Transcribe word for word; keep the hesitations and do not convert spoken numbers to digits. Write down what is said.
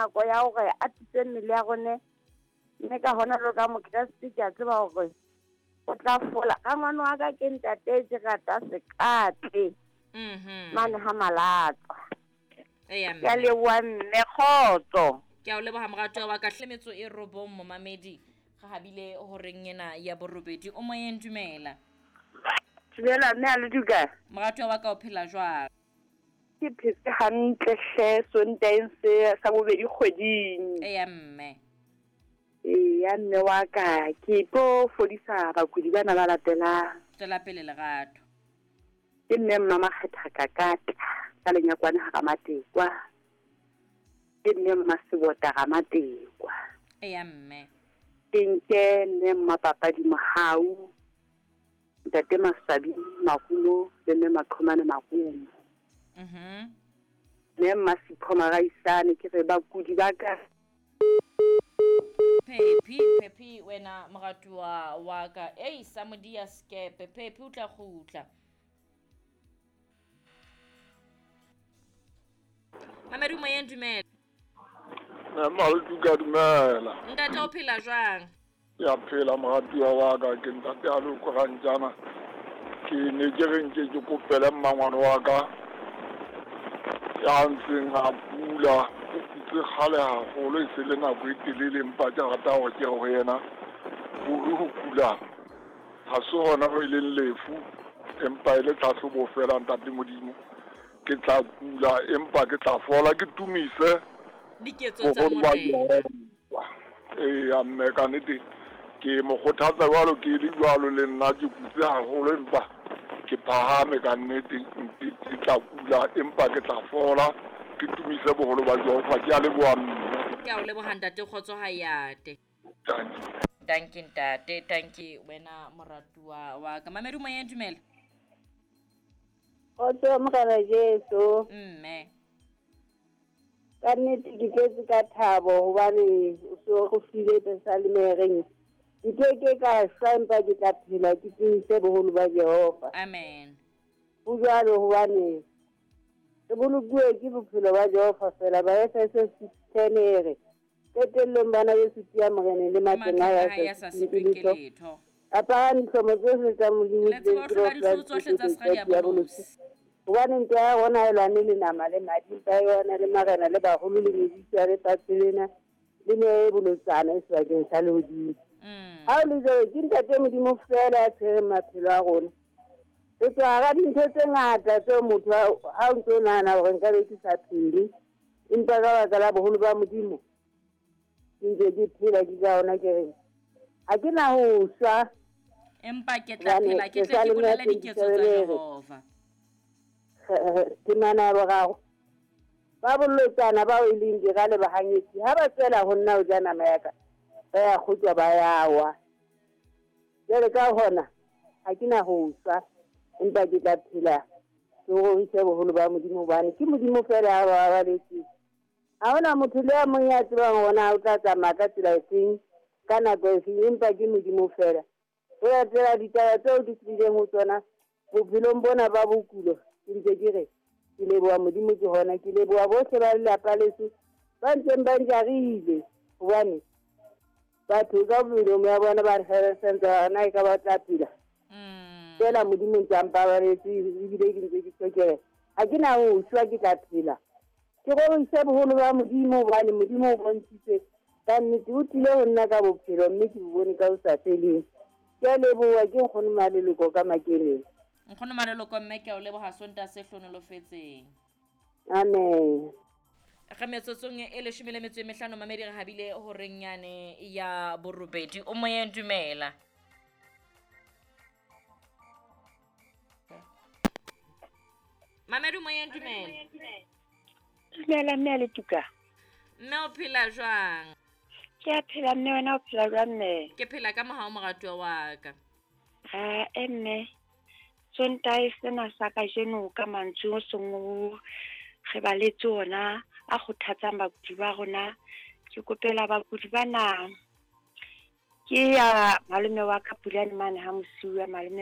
nako ya hore a tise mmele ya rone mme ka hona jwalo ka mokreste ke a tseba hore o tla fola ka ngwana wa ka ke ntate ke rata sekate Mhm. mane ha malatwa Eya ke a mme. leboha mme kgotso Ke a o leboha moratuwa wa ka hlemetso e robong momamedi ga habile ho reng ena ya borobedi o moyeng dumela. dumela mme a le duka Moratuwa wa ka o phela jwang? ke phetse hantle hle sonteng se sa bobedi kgweding Eya mme. e ya mme wa ka ke tlo fodisa bakudi bana ba latelang Tswela pele lerato. ke mme mama kgetha kakata ka lenyakwane ha Ramatekwa ke mme mma Sebota Ramatekwa Eya mme. ke nke mme mma Papadi Mohau ntate Masabi Makulo le mme Maqhomane Makulo Mhm. mme mma Sipho Maraisane ke re bakudi ba ka Pepi Pepi wena moratuwa wa ka ei sa modia skepe Pepi o tla khutla. Mamedi o moyeng dumela. Malduka dumela. Ntate o phela jwang? Ya phela moratuwa wa ka ke ntate a lo korantjana ke ne ke re nke ke kopele mmangwana wa ka ya ntseng a pula o kutse kgale haholo e se le nako e telele empa ke rata hore ke ho yena hore ho kula ha se hona ho ile lefu empa ile tlhahlobo fela ntate Modimo ke tla kula empa ke tla fola ke tumise Diketso tsa morena. e ya mme ka nnete ke mo kgothatsa jwalo ke le jwalo le nna ke kutse haholo empa ke phahame ka nnete ke tla kula empa ke tla fola ke tumise boholo ba Jehova ke a leboha mme Ke a o leboha ntate kgotso ha yate. Thank you. Thank you ntate, thank you wena moratuwa wa ka. Mamedi o moyeng dumela. kgotso mogala Jesu Mme. ka nnete ke ketse ka thabo hobane o se go file pesa le mereng ke ke ka sampa ke tla phela ke tsitse boholo ba Jehova Amen. ho jwalo hobane re bolokwe ke bophelo ba Jehova fela ba Efeso six ten ere ketellong bana Yesu tia morene le mateng a ya sa sipeng ke letho. apara dihlomo tsohle tsa Modimo Le tsebo hlola dihlolo tsohle tsa sekgadiabolosi. hobane ntwa ya rona e lwane le nama le madi ba yona le marena le baholo le medisa le patselena le ne e bolotsana e sebakeng sa lehodimo Mm. ha o le jwalo ke ntate Modimo fela ya tshwereng maphelo a rona re tswa hara dintho tse ngata tseo motho ha o ntso nahana hore nka be ke sa phele empa ka baka la boholo ba Modimo ke ntse ke phela ke ka ona ke reng ha ke na ho swa Empa ke tla phela ke tle ke bolele diketso tsa Jehova. ke nana boraro ba bollotsana ba o ileng dira le bahanyetsi ha ba tsela ho nna o ja nama ya ka ba ya kgutwa ba yawa jwale ka hona ha ke na ho swa empa ke tla phela ke rorise boholo ba Modimo hobane ke Modimo fela ha ba ba letse ha hona motho le a mong ya tsebang hona o tla tsamaya ka tsela efeng ka nako efeng empa ke Modimo fela o ya tsela ditaba tseo di tlileng ho tsona bophelong bona ba bokulo ke ntse ke re ke leboha Modimo ke hona ke leboha bohle ba lelapa leso ba ntseng ba njarile hobane batho ka melomo ya bona ba re sentse na e ka ba tla phela fela Modimo ntse a mpabaletse ebile ke ntse ke hlokela ha ke na ho swa ke tla phela ke rorise boholo ba Modimo hobane Modimo o bontshitse ka nnete o tlile ho nna ka bophelo mme ke bone ka o sa feleng ke a leboha ke nkgono Maleloko ka Makeleng. Nkgono Maleloko mme ke a o leboha sonta se hlonolofetseng. Amen. Ga metsotsong e leshome le metso e mehlano mamedi re habile ho reng yane ya borobedi o moyeng dumela. Mamedi o moyeng dumela. Dumela mme le tuka. Mme o phela jwang? Ke a phela mme wena o phela jwang mme? Ke phela ka mohao moratuwa wa ka. Ha emme sontae sena sa ka jeno ka mantswe o sengwe re ba le tsona a kgothatsang bakudi ba rona ke kopela bakudi bana ke ya malome wa ka Pulane mane ha mosiuwa malome